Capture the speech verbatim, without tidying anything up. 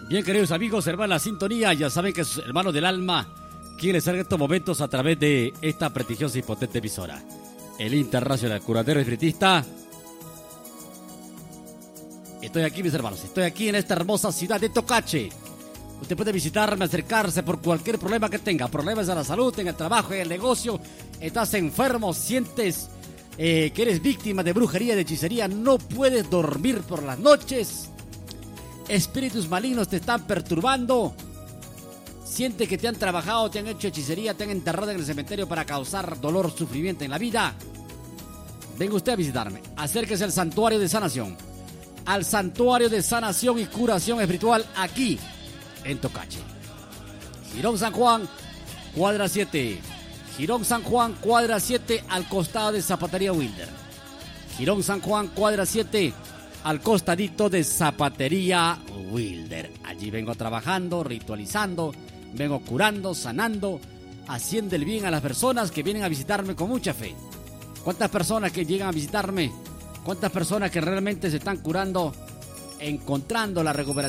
Bien, queridos amigos, hermanos, la sintonía, ya saben que sus hermanos del alma quieren ser en estos momentos a través de esta prestigiosa y potente emisora. El Internacional Curandero Espiritista. Estoy aquí, mis hermanos, estoy aquí en esta hermosa ciudad de Tocache. Usted puede visitarme, acercarse por cualquier problema que tenga, problemas de la salud, en el trabajo, en el negocio, estás enfermo, sientes eh, que eres víctima de brujería, de hechicería, no puedes dormir por las noches, espíritus malignos te están perturbando, sientes que te han trabajado, te han hecho hechicería, te han enterrado en el cementerio para causar dolor, sufrimiento en la vida. Venga usted a visitarme, acérquese al santuario de sanación, al santuario de sanación y curación espiritual aquí en Tocache. Girón San Juan, cuadra siete. Girón San Juan, cuadra siete, al costado de Zapatería Wilder. Girón San Juan, cuadra siete, al costadito de Zapatería Wilder. Allí vengo trabajando, ritualizando, vengo curando, sanando, haciendo el bien a las personas que vienen a visitarme con mucha fe. ¿Cuántas personas que llegan a visitarme? ¿Cuántas personas que realmente se están curando, encontrando la recuperación?